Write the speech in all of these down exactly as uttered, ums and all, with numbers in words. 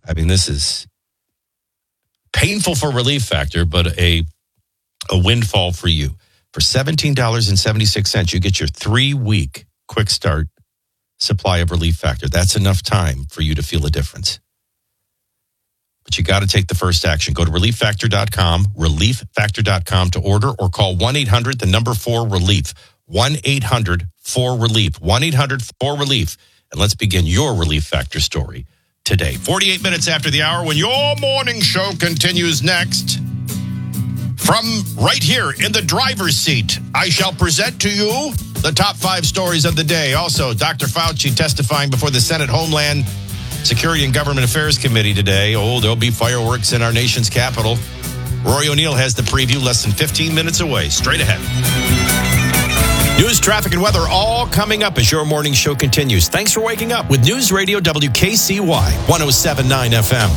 I mean, this is painful for Relief Factor, but a a windfall for you. For seventeen dollars and seventy-six cents, you get your three-week quick start supply of Relief Factor. That's enough time for you to feel a difference. But you got to take the first action. Go to relief factor dot com, relief factor dot com to order, or call one eight hundred, the number four relief. one eight hundred four relief. one eight hundred four relief. And let's begin your Relief Factor story today. forty-eight minutes after the hour, when your morning show continues next. From right here in the driver's seat, I shall present to you the top five stories of the day. Also, Doctor Fauci testifying before the Senate Homeland Security and Government Affairs Committee today. Oh, there'll be fireworks in our nation's capital. Rory O'Neill has the preview less than fifteen minutes away. Straight ahead. News, traffic, and weather all coming up as your morning show continues. Thanks for waking up with News Radio W K C Y one oh seven point nine F M.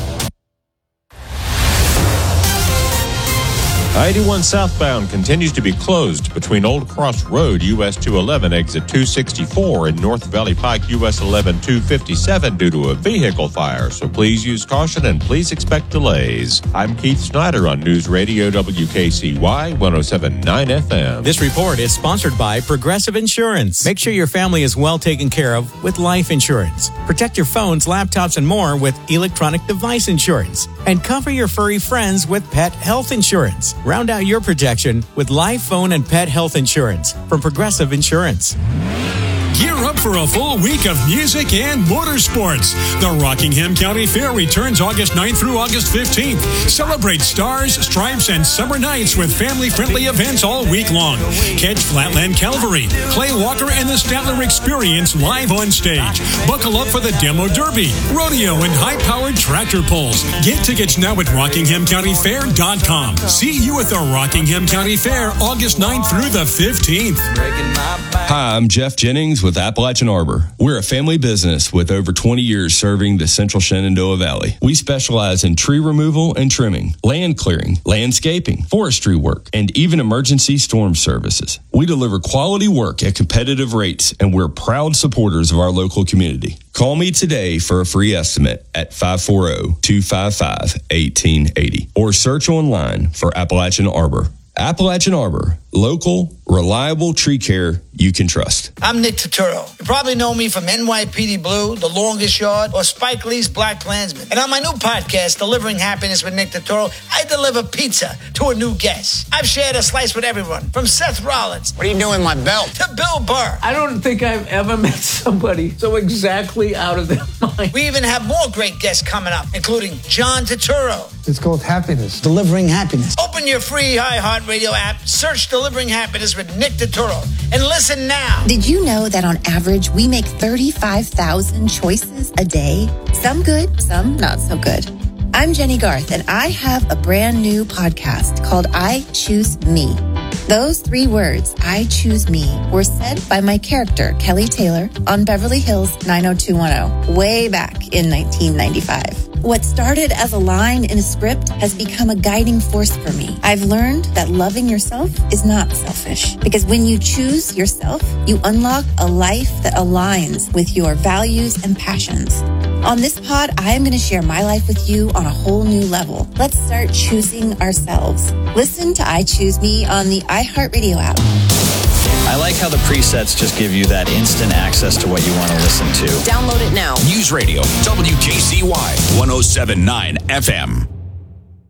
I eighty-one southbound continues to be closed between Old Cross Road, U S two eleven, exit two sixty-four, and North Valley Pike, U S eleven two fifty-seven due to a vehicle fire. So please use caution and please expect delays. I'm Keith Snyder on News Radio W K C Y one oh seven point nine F M. This report is sponsored by Progressive Insurance. Make sure your family is well taken care of with life insurance. Protect your phones, laptops, and more with electronic device insurance. And cover your furry friends with pet health insurance. Round out your protection with life, phone, and pet health insurance from Progressive Insurance. Gear up for a full week of music and motorsports. The Rockingham County Fair returns August ninth through August fifteenth. Celebrate stars, stripes, and summer nights with family-friendly events all week long. Catch Flatland Calvary, Clay Walker, and the Statler Experience live on stage. Buckle up for the Demo Derby, rodeo, and high-powered tractor pulls. Get tickets now at rockingham county fair dot com. See you at the Rockingham County Fair August ninth through the fifteenth. Hi, I'm Jeff Jennings with Appalachian Arbor. We're a family business with over twenty years serving the central Shenandoah Valley. We specialize in tree removal and trimming, land clearing, landscaping, forestry work, and even emergency storm services. We deliver quality work at competitive rates, and we're proud supporters of our local community. Call me today for a free estimate at five four zero, two five five, one eight eight zero or search online for Appalachian Arbor. Appalachian Arbor, local, reliable tree care you can trust. I'm Nick Turturro. You probably know me from N Y P D Blue, The Longest Yard, or Spike Lee's Black Klansman. And on my new podcast, Delivering Happiness with Nick Turturro, I deliver pizza to a new guest. I've shared a slice with everyone, from Seth Rollins. What are you doing, my belt? To Bill Burr. I don't think I've ever met somebody so exactly out of their mind. We even have more great guests coming up, including John Turturro. It's called Happiness. Delivering Happiness. Open your free iHeartRadio app, search Delivering Happiness with Nick Turturro, and listen now. Did you know that on average, we make thirty-five thousand choices a day? Some good, some not so good. I'm Jenny Garth, and I have a brand new podcast called I Choose Me. Those three words, I choose me, were said by my character, Kelly Taylor, on Beverly Hills nine oh two one oh, way back in nineteen ninety-five. What started as a line in a script has become a guiding force for me. I've learned that loving yourself is not selfish, because when you choose yourself, you unlock a life that aligns with your values and passions. On this pod, I am going to share my life with you on a whole new level. Let's start choosing ourselves. Listen to I Choose Me on the iHeartRadio app. I like how the presets just give you that instant access to what you want to listen to. Download it now. News Radio, W K C Y one oh seven point nine F M.